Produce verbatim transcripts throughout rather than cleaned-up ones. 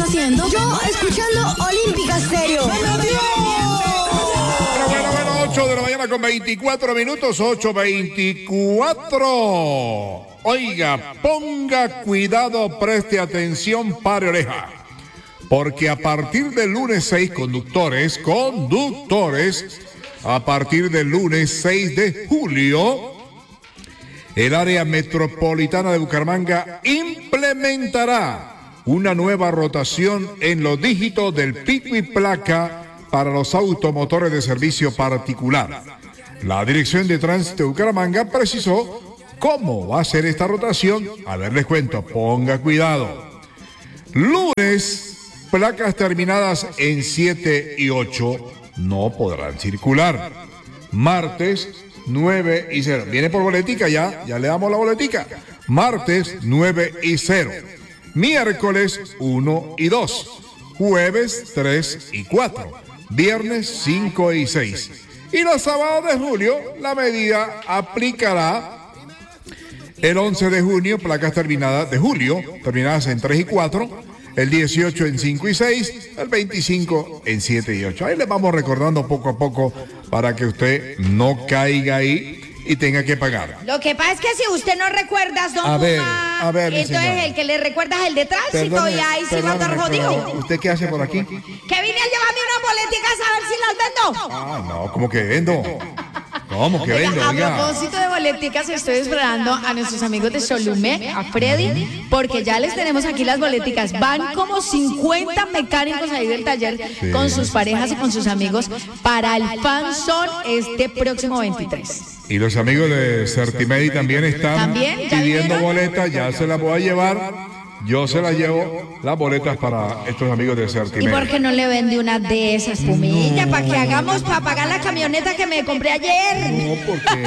haciendo? Yo escuchando Olímpica Stereo. Bueno, bueno, bueno, ocho de la mañana con veinticuatro minutos, ocho veinticuatro. Oiga, ponga cuidado, preste atención, pare oreja. Porque a partir del lunes seis, conductores, conductores, a partir del lunes seis de julio, el área metropolitana de Bucaramanga implementará una nueva rotación en los dígitos del pico y placa para los automotores de servicio particular. La Dirección de Tránsito de Bucaramanga precisó cómo va a ser esta rotación. A ver, les cuento, ponga cuidado. Lunes, placas terminadas en siete y ocho no podrán circular. Martes, nueve y cero. Viene por boletica ya, ya le damos la boletica. Martes, nueve y cero. Miércoles, uno y dos. Jueves, tres y cuatro. Viernes, cinco y seis. Y los sábados de julio, la medida aplicará el once de junio, placas terminadas de julio, terminadas en tres y cuatro. El dieciocho en cinco y seis, el veinticinco en siete y ocho. Ahí les vamos recordando poco a poco para que usted no caiga ahí y tenga que pagar. Lo que pasa es que si usted no recuerda, don A ver, Puma, a ver, mi entonces señora. el que le recuerda es el de tránsito y ahí sí va a estar jodido. ¿Usted qué hace por aquí? Que vine a llevarme unas boleticas a ver si las vendo. Ah, no, ¿cómo que vendo? ¿Cómo que Oiga, vendo? a Oiga. propósito de boleticas, estoy esperando a nuestros amigos de Solumé, a Freddy, porque ya les tenemos aquí las boleticas. Van como cincuenta mecánicos ahí del taller Sí. con sus parejas y con sus amigos para el Fan Zone este próximo veintitrés. Y los amigos de Certimedi también están ¿También? ¿Ya pidiendo vinieron? boletas, ya se las voy a llevar. Yo se las llevo, las boletas para estos amigos de ¿Y Certimedi. por qué no le vende una de esas, Pumilla, para que hagamos, para pagar la camioneta que me compré ayer? No, porque,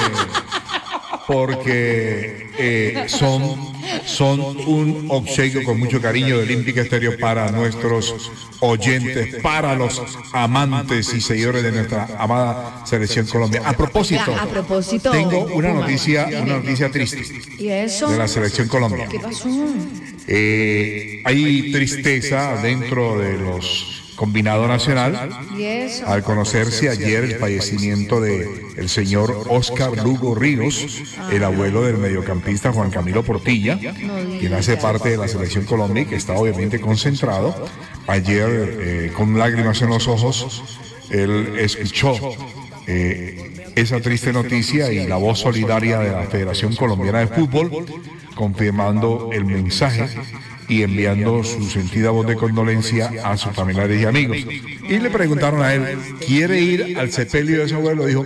porque eh, son, son un obsequio con mucho cariño de Olímpica Estéreo para nuestros oyentes, para los amantes y seguidores de nuestra amada Selección Colombia. A propósito, A propósito, tengo una Puma. noticia, una noticia triste ¿Y eso? de la Selección Colombia. ¿Qué pasó? Eh, hay tristeza dentro de los combinado nacional ¿Y eso? al conocerse ayer el fallecimiento de el señor Oscar Lugo Ríos, el abuelo del mediocampista Juan Camilo Portilla, quien hace parte de la Selección Colombia y que está obviamente concentrado. Ayer, eh, con lágrimas en los ojos, él escuchó eh, esa triste noticia y la voz solidaria de la Federación Colombiana de Fútbol, confirmando el mensaje y enviando su sentida voz de condolencia a sus familiares y amigos. Y le preguntaron a él, ¿quiere ir al sepelio de su abuelo? Dijo,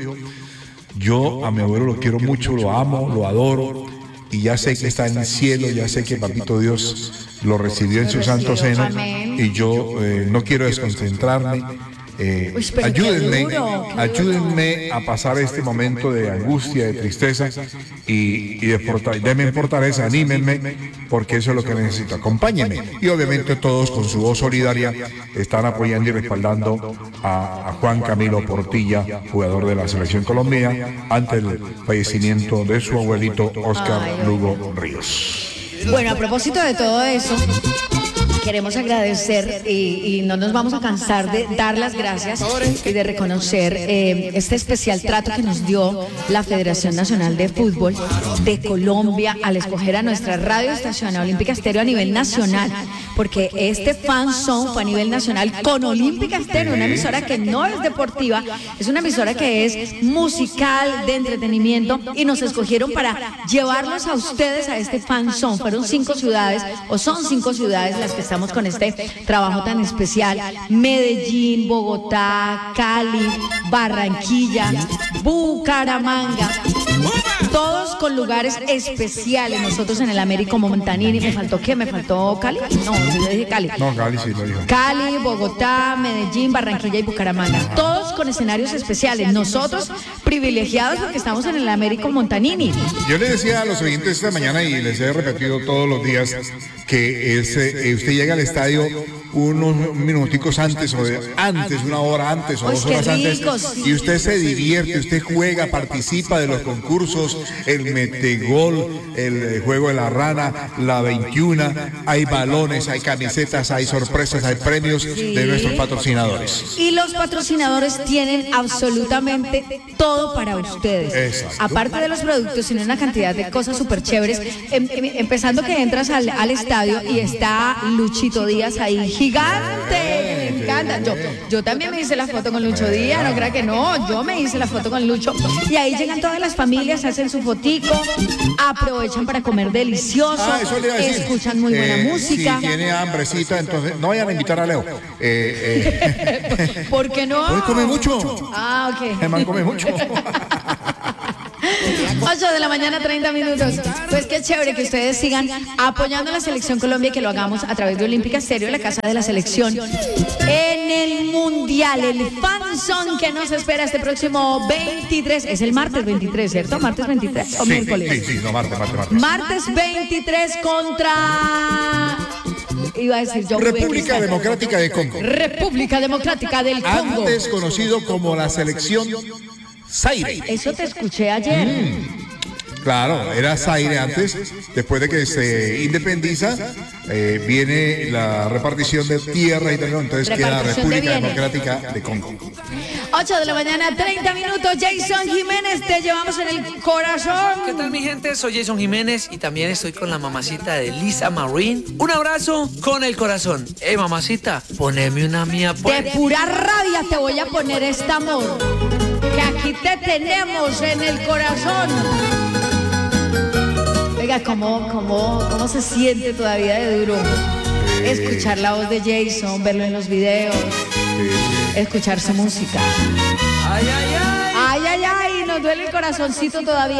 yo a mi abuelo lo quiero mucho, lo amo, lo adoro, y ya sé que está en el cielo, ya sé que Papito Dios lo recibió en su santo seno, y yo eh, no quiero desconcentrarme. Eh, Uy, pero qué ayúdenme, duro, qué ayúdenme a pasar este momento de angustia, de tristeza y, y de forta- denme fortaleza, anímenme, porque eso es lo que necesito. Acompáñenme. Y obviamente todos con su voz solidaria están apoyando y respaldando a, a Juan Camilo Portilla, jugador de la Selección Colombia, ante el fallecimiento de su abuelito Oscar Ay, Lugo Ríos. Bueno, a propósito de todo eso, queremos agradecer y, y no nos vamos a cansar de dar las gracias y de reconocer eh, este especial trato que nos dio la Federación Nacional de Fútbol de Colombia al escoger a nuestra radio estación Olímpica Estéreo a nivel nacional, porque este Fan Zone fue a nivel nacional con Olímpica Estéreo, una emisora que no es deportiva, es una emisora que es musical, de entretenimiento, y nos escogieron para llevarlos a ustedes a este Fan Zone. Fueron cinco ciudades, o son cinco ciudades las que estamos con este trabajo tan especial: Medellín, Bogotá, Cali, Barranquilla, Bucaramanga, todos con lugares especiales. Nosotros en el Américo Montanini, ¿me faltó qué? ¿Me faltó Cali? No, yo dije Cali. No, Cali sí lo dijo. Cali, Bogotá, Medellín, Barranquilla y Bucaramanga, todos con escenarios especiales. Nosotros privilegiados porque estamos en el Américo Montanini. Yo le decía a los oyentes esta mañana y les he repetido todos los días que ese, eh, usted llega al estadio unos minuticos antes o de, antes, una hora antes o Uy, dos qué horas antes, rico, sí. y usted se divierte, usted juega, participa de los concursos concursos, el metegol, el juego de la rana, la veintiuno, hay balones, hay camisetas, hay sorpresas, hay premios sí. de nuestros patrocinadores. Y los patrocinadores tienen absolutamente todo para ustedes. Exacto. Aparte de los productos, tienen una cantidad de cosas súper chéveres. Em, em, empezando que entras al, al estadio y está Luchito Díaz ahí, gigante. Me encanta. Yo, yo también me hice la foto con Lucho Díaz, no crea que no. Yo me hice la foto con Lucho. Y ahí llegan todas las familias, hacen su fotico, aprovechan para comer delicioso, ah, escuchan muy buena eh, música. Si tiene hambrecita, entonces no vayan a invitar a Leo. Eh, eh. ¿Por qué no? Hoy come mucho. Ah, ok. Germán come mucho. ocho de la mañana, treinta minutos. Pues qué chévere que ustedes sigan apoyando a la Selección Colombia y que lo hagamos a través de Olímpica Estéreo, la casa de la selección, en el Mundial, el fanzón que nos espera este próximo veintitrés. Es el martes veintitrés, ¿cierto? Martes veintitrés o sí, miércoles. Sí, sí, no, martes, martes, martes. Martes veintitrés contra... Iba a decir yo. República Democrática de Congo. República Democrática del Congo. Antes conocido como la selección Zaire. Eso te escuché ayer. Mm, claro, era Zaire antes. Después de que se independiza, eh, viene la repartición de tierra y todo, entonces queda República Democrática de Congo. ocho de la mañana, treinta minutos. Jason Jiménez, te llevamos en el corazón. ¿Qué tal, mi gente? Soy Jason Jiménez y también estoy con la mamacita de Lisa Marín. Un abrazo con el corazón. Ey, mamacita, poneme una mía. Pues. De pura rabia te voy a poner este amor, que aquí te tenemos en el corazón. Oiga, ¿cómo, cómo, cómo se siente todavía de duro escuchar la voz de Jason, verlo en los videos, escuchar su música? Ay, ay, ay. Ay, ay, ay, nos duele el corazoncito todavía.